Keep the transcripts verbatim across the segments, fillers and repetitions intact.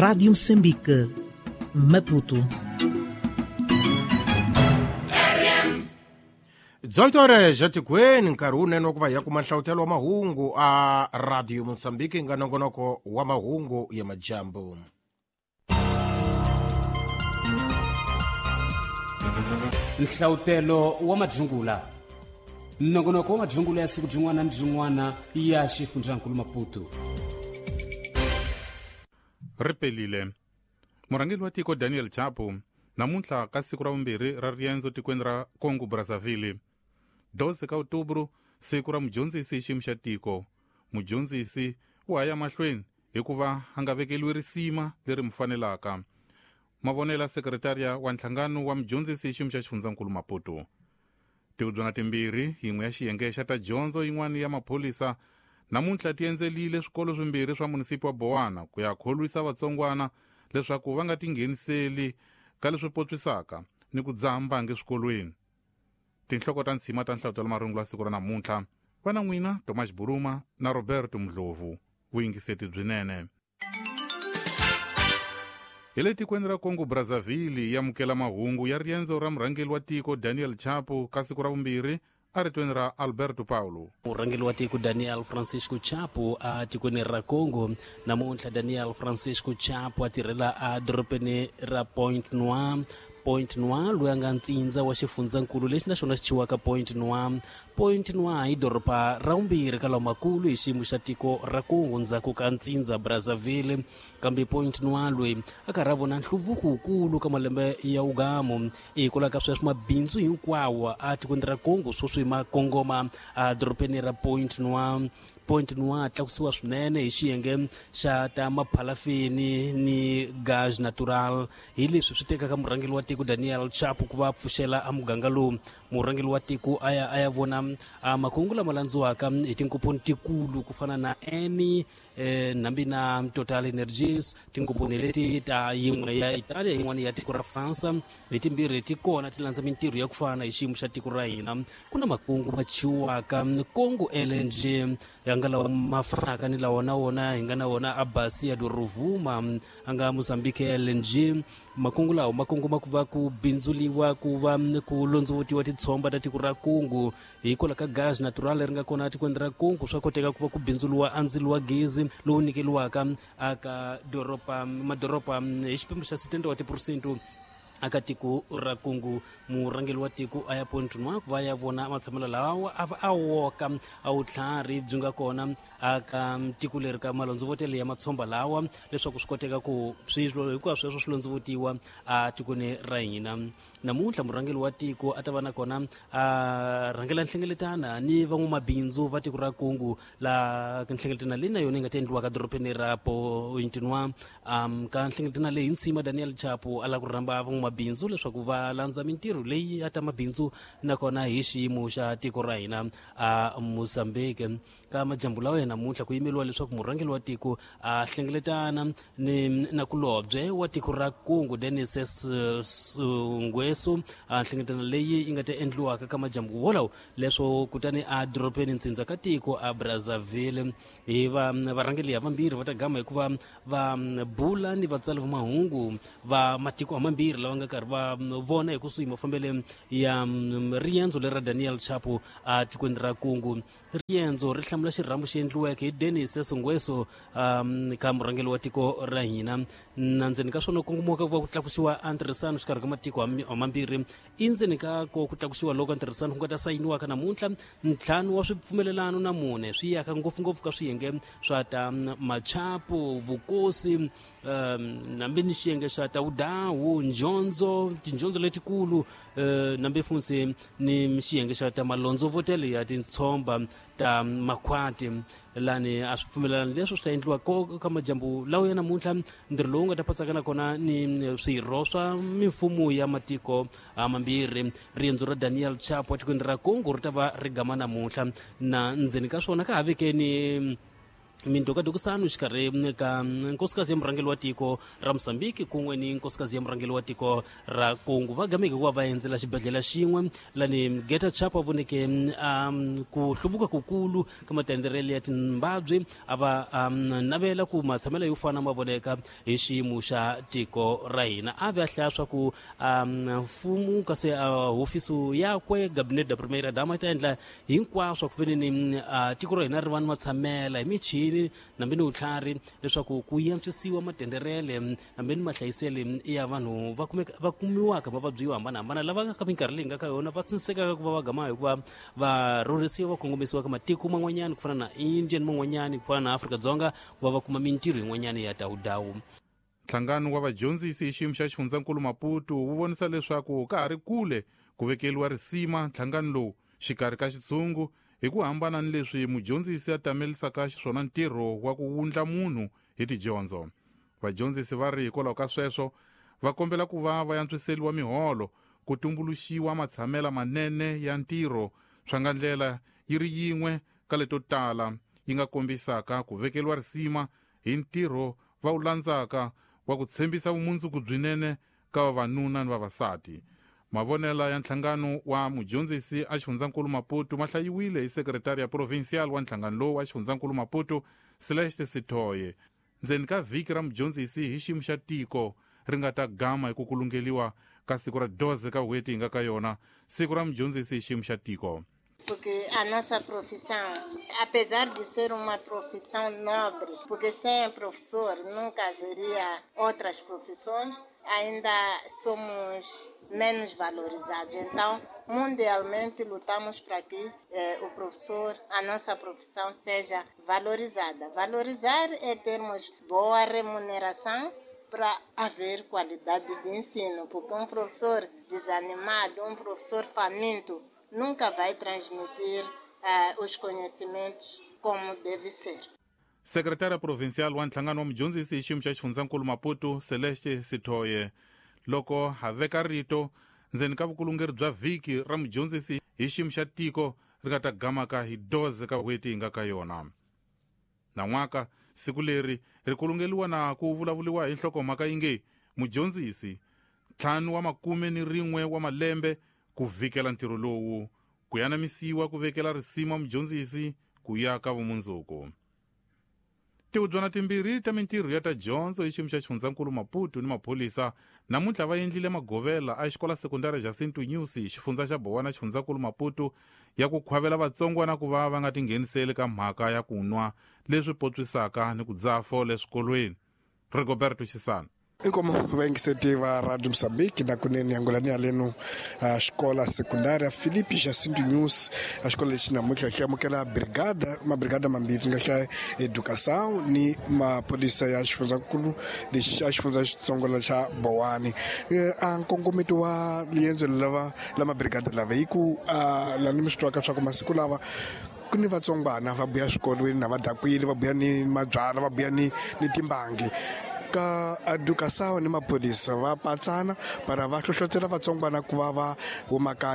Rádio Moçambique, Maputo. Dzoltore jatikweni nkarhi wunene wa ku va hi ya kuma nhlawutelo wa mahungu a Radio Mozambique nga nongonoko wa mahungu ya majambu. Nhlawutelo wa madrungula. Nongonoko wa madrungula ya siku jin'wana ni jin'wana ya xifundzankulu Maputo. Ripelile murhangeri wa tiko Daniel Chapo namuntlha ka siku ra vumbirhi ra riendzo tikweni ra Congo Brazzaville doze ka Otubro siku ra mudyondzisi hi xiyimo xa tiko. Mudyondzisi u haya mahlweni hikuva a nga vekeliwi risima leri mufanelaka. Mavonela sekretaria wa nhlangano wa mudyondzisi hi xiyimo xa xifundzankulu Maputo. Tihudzwana timbirhi, yin'we ya xiyenge xa ta dyondzo yin'wana ya mapholisa namuntlha ti endzelile swikolo swimbirhi swa munisipi wa Bowana ku ya kholwisa vatsongwana leswaku va nga tingheniseli ka leswi potswisaka ni ku dzaha mbangi eswikolweni. Tinhloko ta ntsima ta nhlawutelo marungula siku ra namuntlha va na n'wina Tomas Buruma na Roberto Mdlovu. Vuyingiseti byinene. Hi le tikweni ra Congo Brazzaville ya mukela mahungu ya riendzo ra murhangeri wa tiko Daniel Chapo ka siku ra vumbirhi a ritweni ra Alberto Paulo. Murhangeri wa tiko Daniel Francisco Chapo a tikweni ra Congo namuntlha Daniel Francisco Chapo a tirhela a doropeni ra Point Noir. Point Noir loyi a nga ntsindza wa xifundzankulu lexi na xona xi chiwaka Point Noir. Point Noir hi doropa ra vumbirhi ka lamakulu hi xiyimo xa tiko ra Congo ndzhaku ka ntsindza Brazzaville. Kambe Point Noir loyi a karhi a vona nhluvuko wukulu ka malembe ya ugamo hikwalaho ka sweswi mabindzu hinkwawo a tikweni ra Congo swo swi ma kongoma a doropeni ra Point Noir. Point Noir tlakusiwa swinene hi xiyenge xa ta maphalafini ni gas natural. Hi leswi swi tekaka murhangeri wa tiko Daniel Chapo ku va pfuxela a muganga lowu. Murhangeri wa tiko aya aya vona a makungu lama landziwaka hi tinkomponi tikulu ku fana na Eni eh, nambi na Total Energies, tinkomponi leti ta yin'we ya Italia yin'wana ya tiko ra France. Hi timbirhi ti kona ti landza mintirho ya ku fana hi xiyimo xa tiko ra hina. Ku na makungu ma chiwaka Congo L N G ya nga lawa mafraka ni lawa na wona hi nga na wona Abasi ya Doruvuma anga Mozambique L N G. Makungu lawa makungu ma ku va ku bindzuliwa ku va ku londzovutiwa titshomba ta tiko ra Congo hikwalaho ka gas natural ri nga kona tikweni ra Congo. Swa koteka ku va ku bindzuliwa andzilo wa gezi lowu nikeliwaka aka doropa madoropa hi xiphemu xa sitende wa tipursento aka tiko ra Congo. Murhangeri wa tiko aya Point Noir ku va ya vona matshamelo lawa a va a woka a vutlhari byi nga kona aka tiko leri ka malondzovotelo ya matshomba lawa leswaku swi koteka ku swilo hinkwaswo sweswo swi londzovutiwa a tikweni ra hina. Namuntlha murhangeri wa tiko a ta va na kona a rhangela nhlengeletana ni van'wamabindzu va tiko ra Congo la nhlengeletana leyi na yona yi nga ta endliwa ka doropeni ra Point Noir. Um, ka nhlengeletana leyi ntsima Daniel Chapo a la ku rhamba van'wamabindzu leswaku va landza mintirho leyi a ta mabindzu nakona hi xiyimo xa tiko ra hina a Mozambique. Ka majambu lawa ya namuntlha ku yimeliwa leswaku murhangeri wa tiko a hlengeletana ni na kulobye wa tiko ra Congo Denis Ngweso a hlengeletana leyi yi nga ta endliwaka ka majambu wolawo leswo kutani a doropeni ntsindza ka tiko a Brazzaville. Hi va varhangeli vambirhi va ta gama hikuva va bula ni vatsali va mahungu va matiko mambirhi lava nga karhi va vona hi kusuhi mafambele ya riendzo lera Daniel Chapo a tikweni ra Congo. Riendzo ri hlamula xirhambo xi endliweke hi Denis Ngweso um, ka murhangeri wa tiko ra hina. Na ndzeni ka swona kongomoka ku va ku tlakusiwa antirhisano xikarhi ka matiko mambirhi. I ndzeni ka ko ku tlakusiwa loko antirhisano ku nga ta sayiniwaka namuntlha ntlhanu wa swipfumelelano na mune swi yaka ngopfungopfu ka swiyenge swa ta machapo vukosi um, nambi ni xiyenge xa ta udawu ndyondzo tindyondzo letikulu uh, nambi funsi ni xiyenge xa ta malondzovotelo ya tintshomba ta makhwati lani a swipfumelelano leswo swi ta endliwa ka majambu lawa ya namuntlha. Ntirho lowu nga ta patsakana kona ni swirho swa mimfumo ya matiko mambirhi. Riendzo ra Daniel Chapo tikweni ra Congo ri ta va ri gama namuntlha na ndzeni ka swona ka ha vekeni mindokadokusanu xikarhi ka nkosikazi ya murhangeli wa tiko ra Mosambiki kun'we ni nkosikazi ya murhangeli wa tiko ra Kongo va gameke ku va va endzela xibedhlele xin'we lani Geta Chapa a voneke um, ku hluvuka kukulu ka matenderele ya timbabyi a va um, navela ku matshamelo yo fana ma voneka hi xiyimo xa tiko ra hina a ve a hlaya swa ku um, mfumo kasi uh, hofiso yakwe Gabinete da Primeira Dama ta endla hinkwaswo ku veneni uh, tiko ra hina ri va ni matshamela hi michini nambe ni utlhari leswaku ku yantswisiwa matenderele nambe ni mahlayisele ya vanhu va kumiwaka mavabyi yo hambanahambana lava nga ka minkarhi leyi nga ka yona va sinsekaka ku va va gama hikuva va rhurhisiwa va kongomisiwa ka matiko man'wanyana ku fana na India ni man'wanyani ku fana na Afrika-Dzonga ku va va kuma mintirho yin'wanyana ya dawudawu. Nhlangano wa vadyondzisi hi xiyimo xa xifundzankulu Maputo wu vonisa leswaku ka ha ri kule ku vekeliwa risima nhlangano lowu xikarhi ka xitshungu hi ku hambana ni leswi mudyondzisi a tamelisaka xiswona ntirho wa ku wundla munhu hi tidyondzo. Vadyondzisi va ri hikwalaho ka sweswo va kombela ku va va yantswiseliwa miholo ku tumbuluxiwa matshamela manene ya ntirho swa nga ndlela yi ri yin'we ka leto tala yi nga kombisaka ku vekeliwa risima hi ntirho va wu landzaka wa ku tshembisa vumundzuku byinene ka vavanuna ni vavasati. Mavonela ya nhlangano wa mudyondzisi a xifundzankulu Maputo ma hlayiwile hi sekretari ya provincial wa nhlangano lowu wa xifundzankulu Maputo Celeste Sithoye ndzeni ka vhiki ra mudyondzisi hi xiyimo xa tiko ri nga ta gama hi ku kulungeliwa ka siku ra doze ka n'hweti hi nga ka yona siku ra mudyondzisi hi xiyimo xa tiko. Porque a nossa profissão, apesar de ser uma profissão nobre, porque sem professor nunca haveria outras profissões, ainda somos menos valorizados. Então, mundialmente lutamos para que eh, o professor, a nossa profissão seja valorizada. Valorizar é termos boa remuneração para haver qualidade de ensino, porque um professor desanimado, um professor faminto, nunca vai transmitir uh, os conhecimentos como deve ser. Secretária provincial wa nhlangano wa mudyondzisi hi xiyimo xa xifundzankulu Maputo Celeste Sithoye loko ha veka rito ndzeni ka vukulungeri bya vhiki ra mudyondzisi hi xiyimo xa tiko ri nga ta gamaka hi doze ka n'hweti hi nga ka yona. Nan'waka siku leri ri kulungeliwa na ku vulavuliwa hi nhlokomhaka yinge mudyondzisi ntlhanu wa makume ni rin'we wa malembe ku vhikela ntirho lowu ku yanamisiwa ku vekela risima mudyondzisi ku ya ka vumundzuku. Tihudzwana timbirhi ta mintirho ya ta dyondzo hi xiyimo xa xifundzankulu Maputo ni maphorisa namuntlha va endlile magovela a xikola sekundari Jacinto Nyusi xifundza xa Bowana xifundzankulu Maputo ya ku khwavela vatsongwana ku va va nga tingheniseli ka mhaka ya ku nwa leswi potswisaka ni ku dzaha fole eswikolweni. Rigoberto Chisana. Inkomo vaingiseti va Radio Moçambique na kunene angolani aleno a escola secundária Filipe Jacinto Nyusi a escola lexi namuntlha hi amukela brigada uma brigada mambirhi nga hlaya educação ni maphorisa ya xifundzankulu lexi a xifundza xitsongola xa Bowani. A nkongometo wa liendzo lava lama brigada lava hi ku lani mi swi twaka swa ku masiku lawa ku ni vatsongwana va buya swikolweni na vadakwile va buya ni mabyala va buya ni ni timbangi ka educação ni maphorisa va patsana para va hlohlotela vatsongwana ku va va huma ka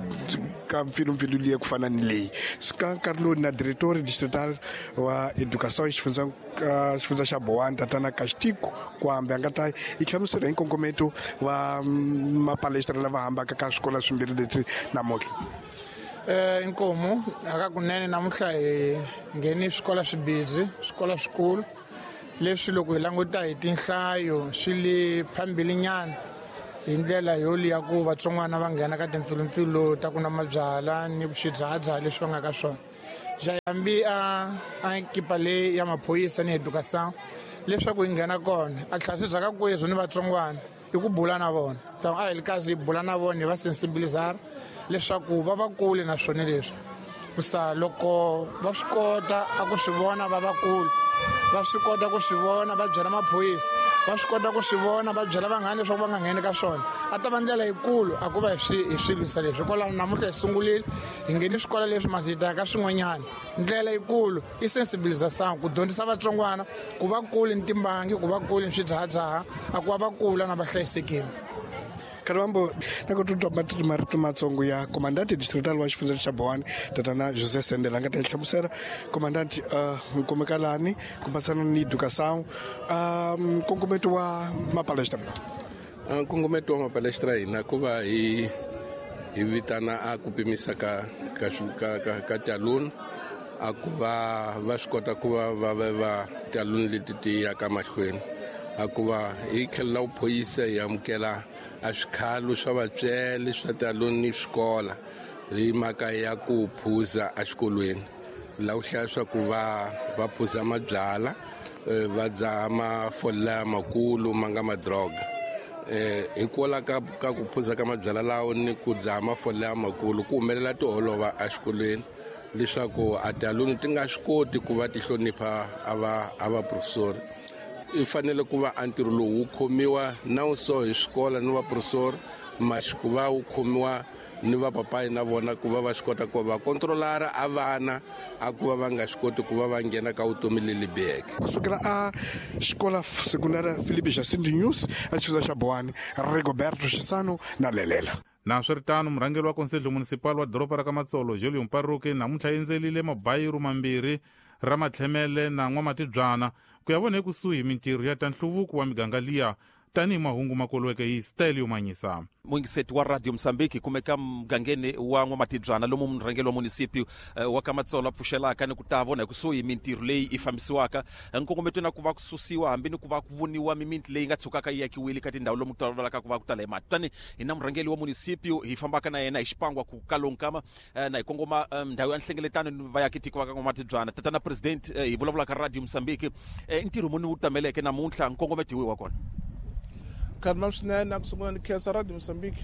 ka mfilumpfilu liya ku fana ni leyi ka nkarhi lowu na diretori distrital wa educação hi xifundza xifundza xa Bowani tatana Kastiko kwambe a nga ta yi hlamusela hi nkongometo wa mapalestra lava hambaka ka swikola swimbirhi leswi namuntlha. Eh inkomo akakunene namuntlha hi ngheni swikola swibidzi swikola swikulu leswi loko hi languta hi tinhlayo swi le phambilinyana hi ndlela yo liya ku vatsongwana va nghena ka timfilumpfilu ta ku na mabyala ni swidzahadzaha leswi va nga ka swona. Jayambi a a ekipa leyi ya maphorisa ni educação leswaku hi nghena kona a tlhasi bya ka kwezo ni vatsongwana hi ku bula na vona ta a hi ri kazi hi bula na vona hi va sensibilizar leswaku va va kule na swona leswi kusa loko va swi kota a ku swi vona vavakulu va swi kota ku swi vona va byela maphorisa va swi kota ku swi vona va byela vanghana leswaku va nga ngheni ka swona a ta va ndlela yikulu a ku va hi swi lwisa leswi hikwalaho namuntlha hi sungulile hi ngheni swikola leswi masiyita ka swin'wanyana ndlela yikulu i sensibilização ku dyondzisa vatsongwana ku va kule ni timbangi ku va kule ni swidzahadzaha a ku va va kula na va hlayisekile. Karambo na ku tutwa matiti marito matsongo ya komandante distrital wa xifundza xa Bohani tatana Jose Sendela nga ta hlamusela komandante uh nkomekalani ku pasana ni educação um kongometo wa mapalestra kongometo wa mapalestra ina ku va hi hi vitana a ku pimisa ka ka ka ka talun a ku va va swi kota ku va va va talun leti ti ya ka mahlweni a ku va hi khela uphoyisa hi amukela a swikhalu swa vatsweli swa talun ni swikola hi mhaka ya ku phuza exikolweni la u hlaya swa ku va va phuza mabyala va dzaha mafolela makulu ma nga madroga eh hikola ka ka ku phuza ka mabyala lawo ni ku dzaha mafolela makulu ku humelela tiholova exikolweni leswaku a talun ti nga swi koti ku va ti hlonipha ava ava professor i fanele ku va antirho lowu wu khomiwa na wu so hi swikola ni va professor maxi ku va wu khomiwa ni va papai na vona ku va va swi kota ku va controller a vana a ku va va nga swi koti ku va va nghena ka vutomi leli biheke kusukela a xikola sekundara Filipe Jacinto News a xifundza xa Bohani Rigoberto Xisano na Lelela na swiritano murhangeri wa konsedlo municipal wa doroba ra ka Matsolo Julio Mparuke namuntlha endzelile mabayiru mambirhi ra matlhemele na n'wamatibyana ku ya vona ekusuhi mintirho ya tanhluvuko wa miganga liya tanihi mahungu makolweke hi Stelio Manyisa. Mwingiseti wa Radio Msambiki kumeka mgangeni wa n'wamatibyana lomu murhangeri wa munisipio uh, wa ka Matsolo a pfuxelaka ni ku ta vona kusuhi mintirho leyi i fambisiwaka nkongometo na ku va ku susiwa hambi ni ku va ku voniwa mimiti leyi nga tshukaka yi yakiwile ka tindhawu lomu ku tolovelaka ku va ku tala hi mati tani hi na murhangeri wa munisipio hi fambaka na yena hi xipangwa ku kalonkama uh, na hi kongoma um, ndhawu ya nhlengeletano ni vayakitiko va ka n'wamatibyana tatana president uh, hi vulavulaka Radio Msambiki uh, ntirho muni wu tameleke namuntlha nkongometo hi wihi wa kona Karma swinene ku sungula ni khensa Radio Msambiki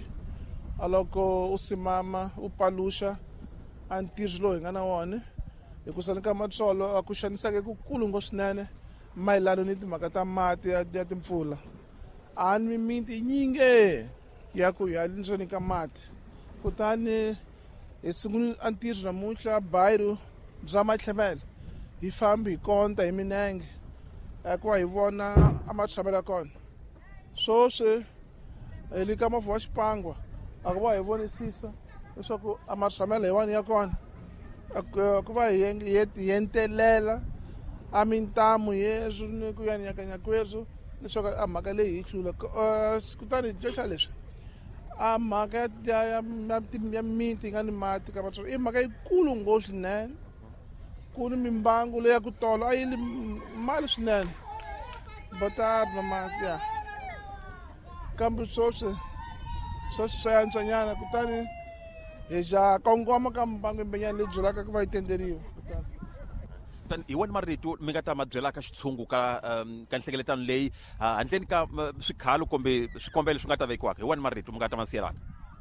aloko u simama u paluxa a ntirho lowu hi nga na wona hi ku sani ka Matsolo a ku xanisaka ku kulungo swinene mayelana ni timhaka ta mati ya timpfula a ni mimiti nyinge ya ku ya ndzeni ka mati kutani hi sungula a ntirho namuntlha bayiru bya matlhemele hi fambi hi konta hi minenge ku va hi vona a matshamela kona swoswi hi le ka movha wa xipangwa a ku va hi vonisisa leswaku a matshamelo hi wani ya kona ku va hi yentelela a mintamu yezu ni ku yanyakanyakwezwo leswaku a mhaka leyi hi hlula kutani hi joxa leswi a mhaka ya mimiti yi nga ni mati ka Matsolo i mhaka yikulu ngopfu swinene ku ni mimbangu leyi ya ku tolo a yi li mali swinene botari na masi ya kambe swoswi swoswi swa yantswanyana kutani hi xa kongoma ka mbangu yimbenyana leyi byelaka ku va yi tenderiwa hi wani marito mi nga ta ma byelaka xitshungu ka um, ka nhlengeletano leyi uh, handleni ka uh, swikhalu kumbe swikombelo swi nga ta vekiwaka hi wani marito mi nga ta ma siyelaka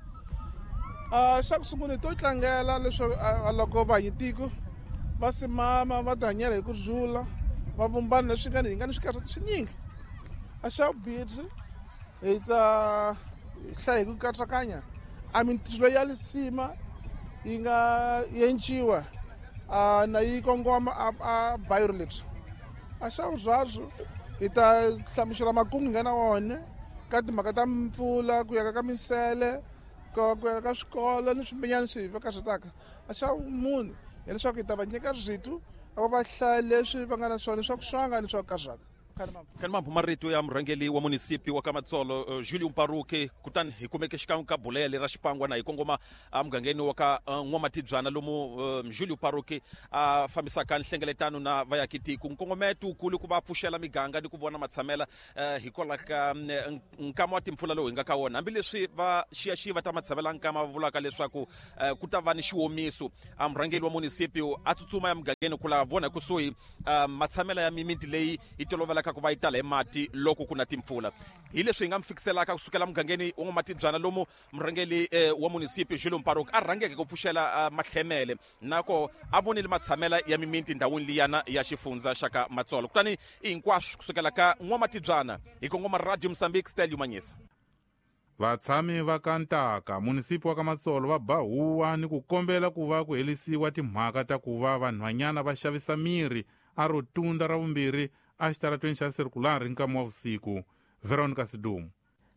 uh, xa ku sungula hi to tlangela leswaku uh, loko vahanyitiko va simama va ti hanyela hi ku rhula va vumbana leswi nga ni hi nga ni swikarhati swinyingi a xa vubidzi hi ta hlaya hi ku katsakanya a mintirho ya lisima yi nga yenciwa a na yi kongoma a bayiru lebyi a xa vurharhu hi ta hlamusela makungu hi nga na wona ka timhaka ta mpfula ku yaka ka misele ku yaka ka swikolo ni swimbenyana swi va ka switaka a xa vumune hileswaku hi ta va nyika ritu a va va hlaya leswi va nga na swona swa ku swanga ni swa ku katsaka kani mambu marito ya murhangeli wa munisipi wa ka Matsolo uh, Julio Mparuke kutani hi kumeke xikan'we ka buleya lera xipangwa na hi kongoma a mugangeni wa ka uh, n'wamatibyana lomu uh, Julio Mparuke a uh, fambisaka nhlengeletano na vayakitiko nkongometo ukulu ku va pfuxela miganga ni ku vona matshamela uh, hikola ka um, nkama wa timpfula lowu hi nga ka wona hambileswi va xiyaxiva ta matshamela nkama va vulaka leswaku uh, ku ta va ni xiwomiso a murhangeli wa munisipi a tsutsuma ya mugangeni ku la vona kusuhi uh, matshamela ya mimiti leyi yi tolovela ku va yi tala hi mati loko ku na timpfula hi leswi hi nga mi fikiselaka kusukela mugangeni wa n'wamatibyana lomu murhangeli eh, wa munisipi Julio Mparuke a rhangeke ku pfuxela uh, matlhemele nako a vonile matshamela ya mimiti ndhawini liyana ya xifundza xa ka Matsolo kutani i hinkwaswo kusukela ka n'wamatibyana hi kongoma Radio Msambiki Stelio Manyisa. vatshami va ka Ntaka munisipi wa ka Matsolo va ba huwa ni ku kombela ku va ku helisiwa timhaka ta ku va vanhwanyana va xavisa miri a ro tunda ra vumbirhi a xitaratweni xa sirkulari nkama wa vusiku. Veronica Sidumu.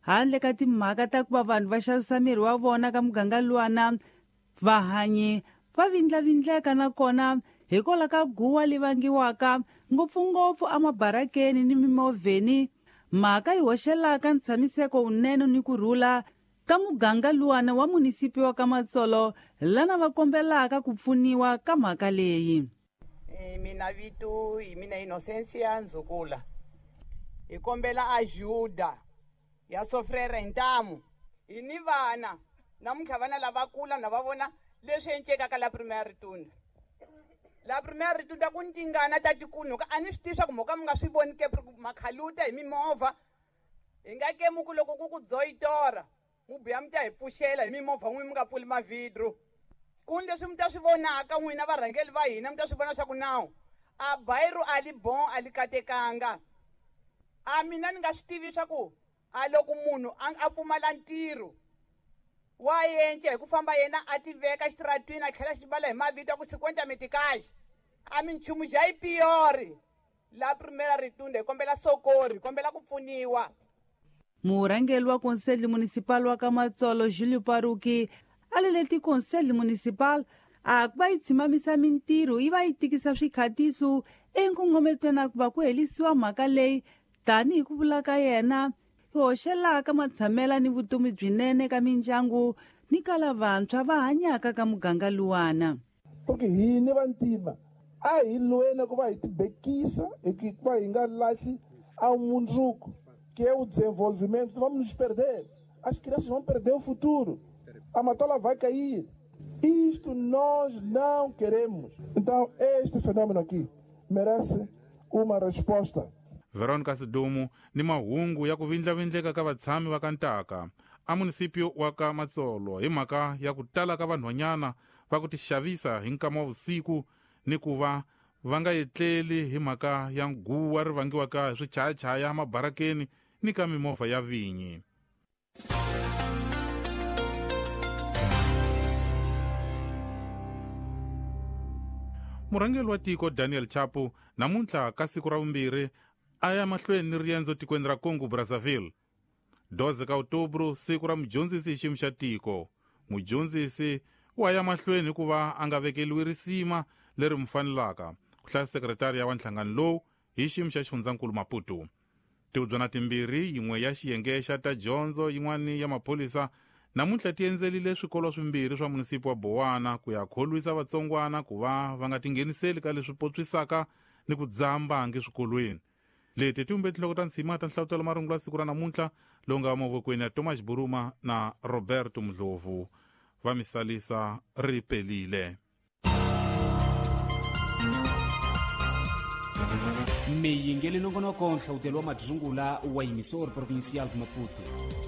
handle ka timhaka ta ku va vanhu va xavisa miri wa vona ka muganga luwana, vahanyi va vindlavindleka nakona hikola ka guwa li vangiwaka ngopfungopfu amabarakeni ni mimovheni, mhaka yi hoxelaka ntshamiseko wunene ni kurhula ka muganga luwana wa munisipi wa Kamatsolo, lana va kombelaka ku pfuniwa ka mhaka leyi. E, mina vitu hi mina Inocencia Nzukula hi kombela ajuda ya sofrera ntamu ini vana namuntlha vana lavakula na va vona leswi encekaka la primary tunda la primary tunda ku ntingana ta tikunuka a ni swi tivi swa ku moka mi nga swi voni ke makhaluta hi mimovha hi nga ke muku loko ku ku dzoyitora mu biya mi ta hi pfuxela hi mimovha n'wini mi nga pfuli mavidro kuni leswi mi ta swi vonaka n'wina varhangeli va hina mi ta swi vona swa ku nawu a bayiro a li bon a li katekanga. A mina ni nga swi tivi swa ku a loko munhu a pfumala ntirho wa yence hi ku famba yena a tiveka xitratwini a tlhela xibala hi mavito ya ku cinquenta metikaxi a minchumu xa yi piyori la primera ritunda hi kombela sokori hi kombela ku pfuniwa. Murhangeli wa Konseli Municipal wa Kamatsolo Julie Paruki a lele tikonseli municipal a ku va yi tshimamisa mintirho yi va yi tikisa swikhatiso enkongometweni a ku va ku helisiwa mhaka leyi tanihi ku vula ka yena yi hoxelaka matshamela ni vutomi byinene ka mindyangu ni ka lavantshwa va hanyaka ka muganga luwana. Porque hini vantima a hi lweni ku va hi tibekisa hi ku va hi nga lahli a mundzuku que é o desenvolvimento, vamos nos perder. As crianças vão perder o futuro. A matola vai cair. Isto nós não queremos. Então, este fenômeno aqui merece uma resposta. Veronica Sidumu ni mahungu ya ku vindlavindleka ka vatshami va ka Ntaka a munisipio wa ka Matsolo hi mhaka ya ku tala ka vanhwanyana va ku tixavisa hi nkama wa vusiku ni ku va va nga etleli hi mhaka ya nguwa ri vangiwaka hi swichayachaya mabarakeni ni ka mimovha ya vinyi. Murhangeli wa tiko Daniel Chapo namuntlha ka siku ra vumbirhi a ya mahlweni ni riendzo tikweni ra Congo Brazzaville. doze ka Otobro siku ra mudyondzisi hi xiyimo xa tiko. Mudyondzisi wa ya mahlweni ku va a nga vekeliwi risima leri mufanelaka ku hlaya sekretari ya wa nhlangano lowu hi xiyimo xa xifundzankulu Maputo. Tihubyana timbirhi, yin'we ya xiyenge xa ta dyondzo yin'wani ya maphorisa, namuntlha ti endzelile swikolo swimbirhi swa munisipi wa Bowana ku ya kholwisa vatsongwana ku va va nga tingheniseli ka leswi potswisaka ni ku dzaha mbangi swikolweni. Leti ti umbe tiloko ta ntsima ta nhlawutelo marungula siku ra namuntlha lowu nga mavokweni ya Thomas Buruma na Roberto Mdlovu. Va misalisa ri pelile. meyingeli nongonoko nhlawutelo wa madrungula wa yimisori provincial Maputo.